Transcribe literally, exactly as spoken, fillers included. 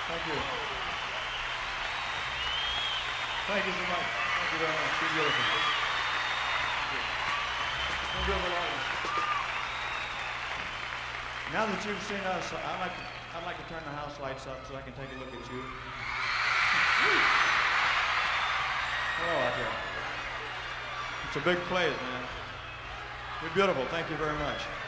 Thank you. Thank you so much. Thank you very much. You're beautiful. You're beautiful artist. Now that you've seen us, I'd like to, I'd like to turn the house lights up so I can take a look at you. Hello out there. It's a big place, man. You're beautiful. Thank you very much.